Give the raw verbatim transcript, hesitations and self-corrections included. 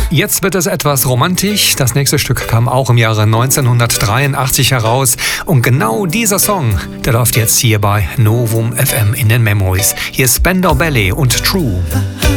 Jetzt wird es etwas romantisch. Das nächste Stück kam auch im Jahre neunzehnhundertdreiundachtzig heraus. Und genau dieser Song, der läuft jetzt hier bei Novum F M in den Memories. Hier ist Spandau Ballet und True.